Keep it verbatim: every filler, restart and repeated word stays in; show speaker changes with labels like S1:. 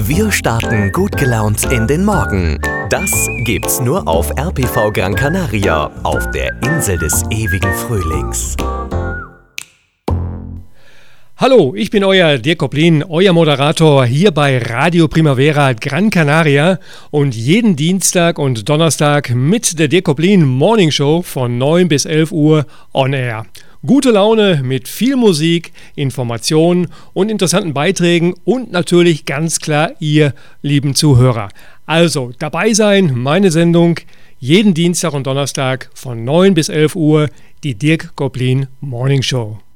S1: Wir starten gut gelaunt in den Morgen. Das gibt's nur auf R P V Gran Canaria, auf der Insel des ewigen Frühlings.
S2: Hallo, ich bin euer Dirk Koplin, euer Moderator hier bei Radio Primavera Gran Canaria und jeden Dienstag und Donnerstag mit der Dirk Koplin Morning Show von neun bis elf Uhr on air. Gute Laune mit viel Musik, Informationen und interessanten Beiträgen und natürlich ganz klar ihr lieben Zuhörer. Also dabei sein, meine Sendung jeden Dienstag und Donnerstag von neun bis elf Uhr, die Dirk Koplin Morning Show.